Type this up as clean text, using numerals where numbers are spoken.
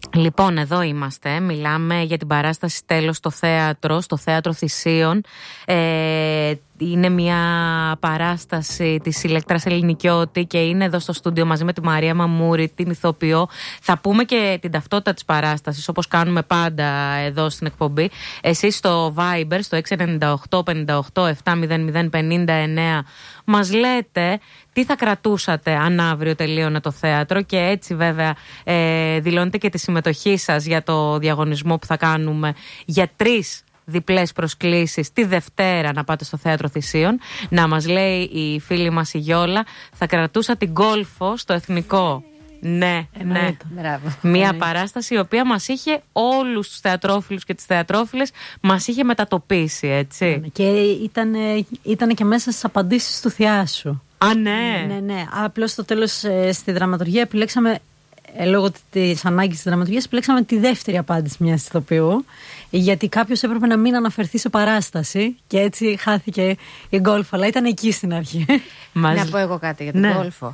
Λοιπόν, εδώ είμαστε. Μιλάμε για την παράσταση Τέλος στο Θέατρο Θησίων. Είναι μια παράσταση της Ηλέκτρας Ελληνικιώτη και είναι εδώ στο στούντιο μαζί με τη Μαρία Μαμούρη, την ηθοποιό. Θα πούμε και την ταυτότητα της παράστασης, όπως κάνουμε πάντα εδώ στην εκπομπή. Εσείς στο Viber, στο 698-58-700-59, μας λέτε τι θα κρατούσατε αν αύριο τελείωνε το θέατρο, και έτσι βέβαια δηλώνετε και τη συμμετοχή σας για το διαγωνισμό που θα κάνουμε για 3 διπλές προσκλήσεις τη Δευτέρα να πάτε στο Θέατρο Θησίων. Να μας λέει η φίλη μας η Γιόλα, θα κρατούσα την Γκόλφο στο Εθνικό. Ναι. Μια παράσταση η οποία μας είχε όλους τους θεατρόφιλους και τις θεατρόφιλες, μας είχε μετατοπίσει, έτσι. Και ήταν και μέσα στις απαντήσεις του Θιάσου. Α, ναι. Ναι. Απλώς στο τέλος στη δραματουργία επιλέξαμε, λόγω της ανάγκης της δραματουργίας, επιλέξαμε τη δεύτερη απάντηση μιας ηθοποιού, γιατί κάποιος έπρεπε να μην αναφερθεί σε παράσταση και έτσι χάθηκε η Γκόλφο, αλλά ήταν εκεί στην αρχή. Να πω εγώ κάτι για την Γκόλφο.